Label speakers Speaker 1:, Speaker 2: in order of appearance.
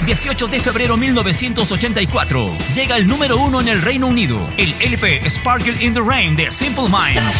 Speaker 1: 18 de febrero 1984. Llega el número 1 en el Reino Unido, el LP Sparkle in the Rain de Simple Minds.